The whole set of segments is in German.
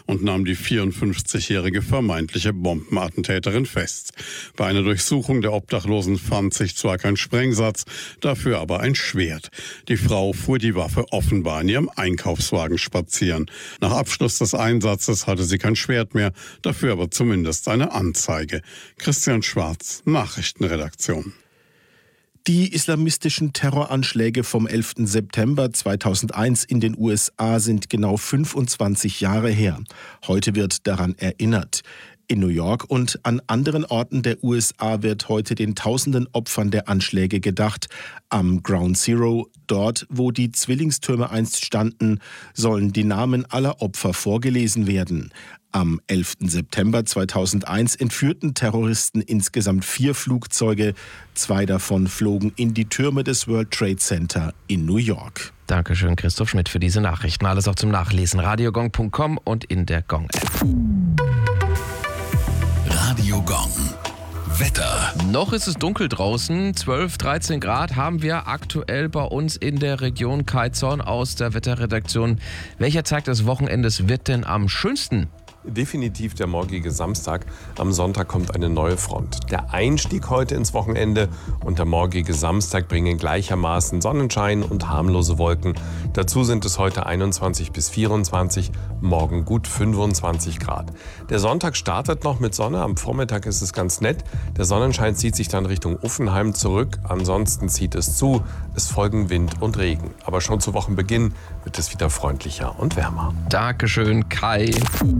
und nahm die 54-jährige vermeintliche Bombenattentäterin fest. Bei einer Durchsuchung der Obdachlosen fand sich zwar kein Sprengsatz, dafür aber ein Schwert. Die Frau fuhr die Waffe offenbar in ihrem Einkaufswagen spazieren. Nach Abschluss des Einsatzes hatte sie kein Schwert mehr, dafür aber zumindest eine Anzeige. Christian Schwarz, Nachrichtenredaktion. Die islamistischen Terroranschläge vom 11. September 2001 in den USA sind genau 25 Jahre her. Heute wird daran erinnert. In New York und an anderen Orten der USA wird heute den tausenden Opfern der Anschläge gedacht. Am Ground Zero, dort wo die Zwillingstürme einst standen, sollen die Namen aller Opfer vorgelesen werden. Am 11. September 2001 entführten Terroristen insgesamt 4 Flugzeuge. 2 davon flogen in die Türme des World Trade Center in New York. Dankeschön, Christoph Schmidt, für diese Nachrichten. Alles auch zum Nachlesen. radiogong.com und in der Gong-App. Radio Gong. Wetter. Noch ist es dunkel draußen. 12, 13 Grad haben wir aktuell bei uns in der Region. Kai Zorn aus der Wetterredaktion. Welcher Tag des Wochenendes wird denn am schönsten? Definitiv der morgige Samstag. Am Sonntag kommt eine neue Front. Der Einstieg heute ins Wochenende und der morgige Samstag bringen gleichermaßen Sonnenschein und harmlose Wolken. Dazu sind es heute 21 bis 24, morgen gut 25 Grad. Der Sonntag startet noch mit Sonne, am Vormittag ist es ganz nett. Der Sonnenschein zieht sich dann Richtung Uffenheim zurück, ansonsten zieht es zu. Es folgen Wind und Regen. Aber schon zu Wochenbeginn wird es wieder freundlicher und wärmer. Dankeschön, Kai.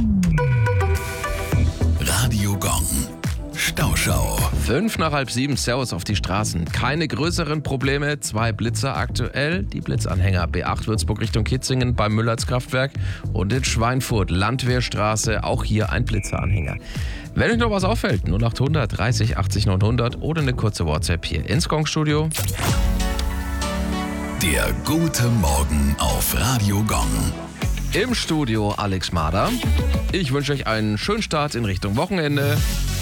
Radio Gong. Stauschau. 6:05, Servus auf die Straßen. Keine größeren Probleme, 2 Blitzer aktuell. Die Blitzanhänger B8 Würzburg Richtung Kitzingen beim Müllertskraftwerk und in Schweinfurt, Landwehrstraße, auch hier ein Blitzeranhänger. Wenn euch noch was auffällt, 0800 30 80 900 oder eine kurze WhatsApp hier ins Gong-Studio. Der gute Morgen auf Radio Gong. Im Studio Alex Mader. Ich wünsche euch einen schönen Start in Richtung Wochenende.